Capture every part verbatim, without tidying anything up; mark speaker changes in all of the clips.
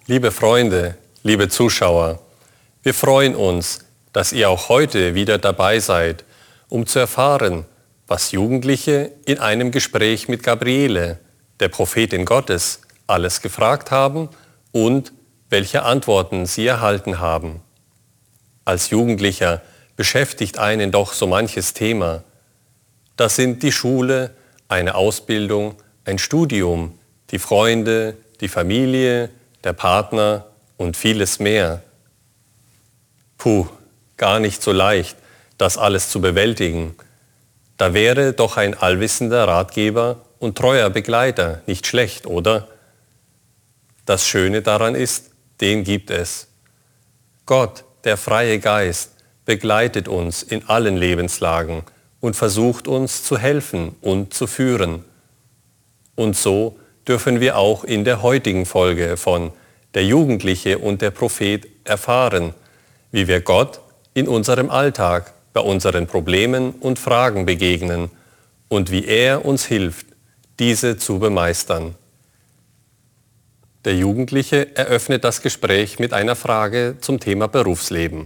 Speaker 1: Liebe Freunde, liebe Zuschauer, wir freuen uns, dass ihr auch heute wieder dabei seid, um zu erfahren, was Jugendliche in einem Gespräch mit Gabriele, der Prophetin Gottes, alles gefragt haben und welche Antworten sie erhalten haben. Als Jugendlicher beschäftigt einen doch so manches Thema. Das sind die Schule, eine Ausbildung, ein Studium, die Freunde, die Familie, der Partner und vieles mehr. Puh, gar nicht so leicht, das alles zu bewältigen. Da wäre doch ein allwissender Ratgeber und treuer Begleiter nicht schlecht, oder? Das Schöne daran ist, den gibt es. Gott, der freie Geist, begleitet uns in allen Lebenslagen und versucht uns zu helfen und zu führen. Und so dürfen wir auch in der heutigen Folge von Der Jugendliche und der Prophet erfahren, wie wir Gott in unserem Alltag bei unseren Problemen und Fragen begegnen und wie er uns hilft, diese zu bemeistern. Der Jugendliche eröffnet das Gespräch mit einer Frage zum Thema Berufsleben.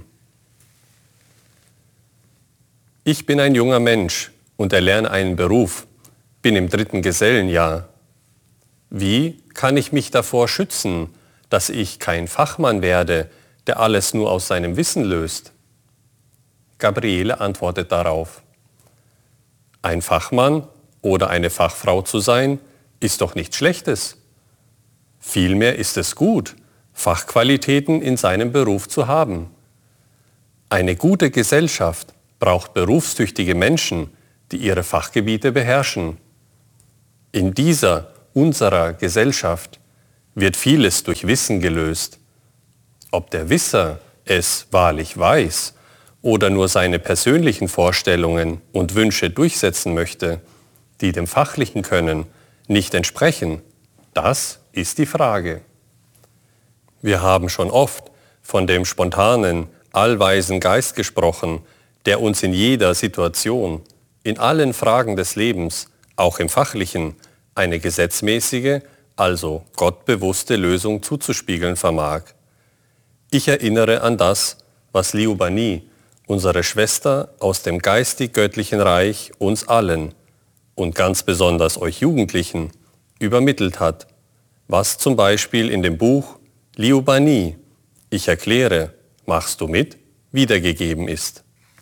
Speaker 1: Ich bin ein junger Mensch und erlerne einen Beruf, bin im dritten Gesellenjahr. Wie kann ich mich davor schützen, dass ich kein Fachmann werde, der alles nur aus seinem Wissen löst? Gabriele antwortet darauf: Ein Fachmann oder eine Fachfrau zu sein, ist doch nichts Schlechtes. Vielmehr ist es gut, Fachqualitäten in seinem Beruf zu haben. Eine gute Gesellschaft braucht berufstüchtige Menschen, die ihre Fachgebiete beherrschen. In dieser, unserer Gesellschaft wird vieles durch Wissen gelöst. Ob der Wisser es wahrlich weiß oder nur seine persönlichen Vorstellungen und Wünsche durchsetzen möchte, die dem fachlichen Können nicht entsprechen, das ist die Frage. Wir haben schon oft von dem spontanen, allweisen Geist gesprochen, der uns in jeder Situation, in allen Fragen des Lebens, auch im Fachlichen, eine gesetzmäßige, also gottbewusste Lösung zuzuspiegeln vermag. Ich erinnere an das, was Liu Bani, unsere Schwester aus dem geistig-göttlichen Reich, uns allen und ganz besonders euch Jugendlichen übermittelt hat, was zum Beispiel in dem Buch Liu Bani, ich erkläre, machst du mit, wiedergegeben ist.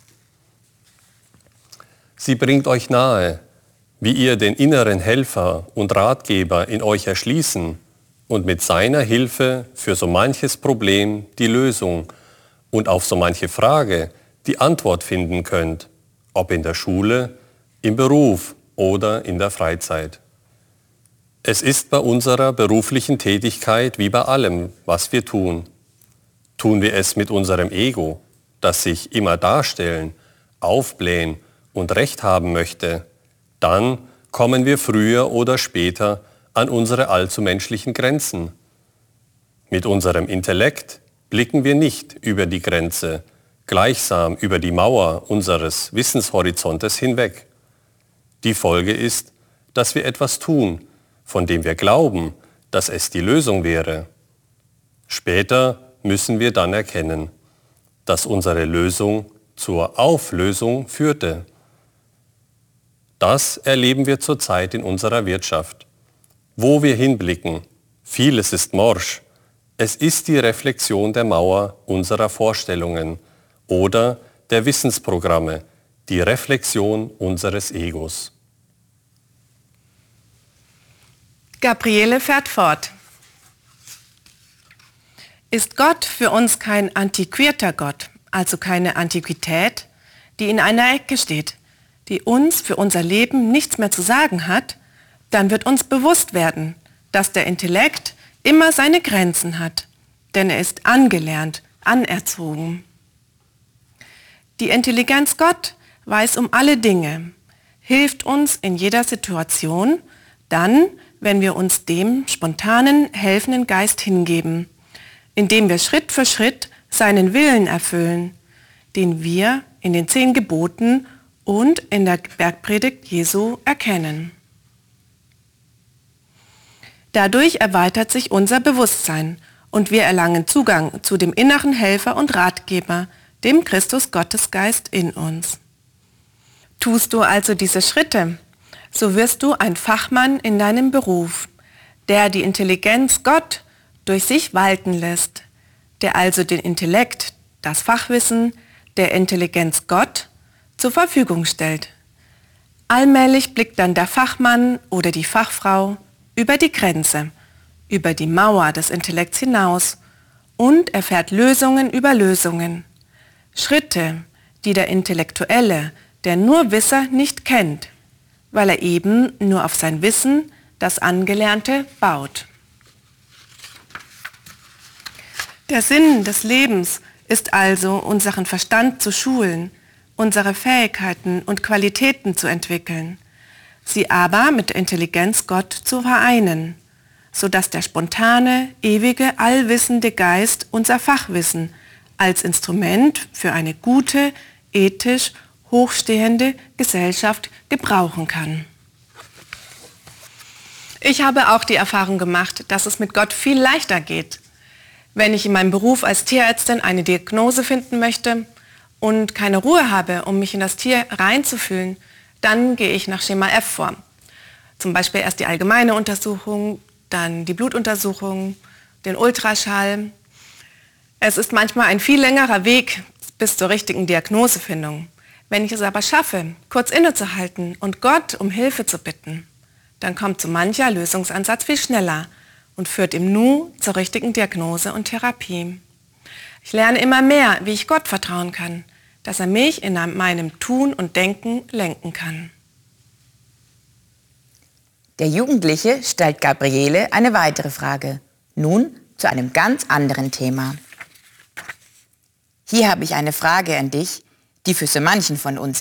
Speaker 1: Sie bringt euch nahe, wie ihr den inneren Helfer und Ratgeber in euch erschließen und mit seiner Hilfe für so manches Problem die Lösung und auf so manche Frage die Antwort finden könnt, ob in der Schule, im Beruf oder in der Freizeit. Es ist bei unserer beruflichen Tätigkeit wie bei allem, was wir tun. Tun wir es mit unserem Ego, das sich immer darstellen, aufblähen und Recht haben möchte, dann kommen wir früher oder später an unsere allzu menschlichen Grenzen. Mit unserem Intellekt blicken wir nicht über die Grenze, gleichsam über die Mauer unseres Wissenshorizontes hinweg. Die Folge ist, dass wir etwas tun, von dem wir glauben, dass es die Lösung wäre. Später müssen wir dann erkennen, dass unsere Lösung zur Auflösung führte. Das erleben wir zurzeit in unserer Wirtschaft. Wo wir hinblicken, vieles ist morsch. Es ist die Reflexion der Mauer unserer Vorstellungen oder der Wissensprogramme, die Reflexion unseres Egos.
Speaker 2: Gabriele fährt fort. Ist Gott für uns kein antiquierter Gott, also keine Antiquität, die in einer Ecke steht, die uns für unser Leben nichts mehr zu sagen hat, dann wird uns bewusst werden, dass der Intellekt immer seine Grenzen hat, denn er ist angelernt, anerzogen. Die Intelligenz Gott weiß um alle Dinge, hilft uns in jeder Situation, dann, wenn wir uns dem spontanen, helfenden Geist hingeben, indem wir Schritt für Schritt seinen Willen erfüllen, den wir in den zehn Geboten und in der Bergpredigt Jesu erkennen. Dadurch erweitert sich unser Bewusstsein und wir erlangen Zugang zu dem inneren Helfer und Ratgeber, dem Christus Gottesgeist in uns. Tust du also diese Schritte, so wirst du ein Fachmann in deinem Beruf, der die Intelligenz Gott durch sich walten lässt, der also den Intellekt, das Fachwissen der Intelligenz Gott zur Verfügung stellt. Allmählich blickt dann der Fachmann oder die Fachfrau über die Grenze, über die Mauer des Intellekts hinaus und erfährt Lösungen über Lösungen. Schritte, die der Intellektuelle, der Nurwisser, nicht kennt, weil er eben nur auf sein Wissen, das Angelernte, baut. Der Sinn des Lebens ist also, unseren Verstand zu schulen, unsere Fähigkeiten und Qualitäten zu entwickeln, sie aber mit der Intelligenz Gott zu vereinen, sodass der spontane, ewige, allwissende Geist unser Fachwissen als Instrument für eine gute, ethisch hochstehende Gesellschaft gebrauchen kann. Ich habe auch die Erfahrung gemacht, dass es mit Gott viel leichter geht. Wenn ich in meinem Beruf als Tierärztin eine Diagnose finden möchte und keine Ruhe habe, um mich in das Tier reinzufühlen, dann gehe ich nach Schema F vor. Zum Beispiel erst die allgemeine Untersuchung, dann die Blutuntersuchung, den Ultraschall. Es ist manchmal ein viel längerer Weg bis zur richtigen Diagnosefindung. Wenn ich es aber schaffe, kurz innezuhalten und Gott um Hilfe zu bitten, dann kommt so mancher Lösungsansatz viel schneller und führt im Nu zur richtigen Diagnose und Therapie. Ich lerne immer mehr, wie ich Gott vertrauen kann, dass er mich in meinem Tun und Denken lenken kann.
Speaker 3: Der Jugendliche stellt Gabriele eine weitere Frage, nun zu einem ganz anderen Thema. Hier habe ich eine Frage an dich, die für so manchen von uns